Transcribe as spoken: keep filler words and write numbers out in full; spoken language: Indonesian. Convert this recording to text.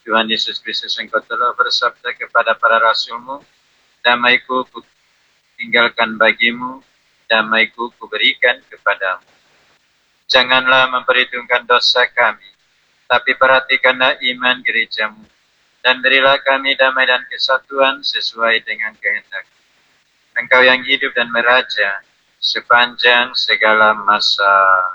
Tuhan Yesus Kristus, Engkau telah bersabda kepada para rasul-Mu, damai-Ku Ku tinggalkan bagimu, damai-Ku Ku berikan kepadamu. Janganlah memperhitungkan dosa kami, tapi perhatikanlah iman gereja-Mu, dan berilah kami damai dan kesatuan sesuai dengan kehendak. Engkau yang hidup dan meraja sepanjang segala masa.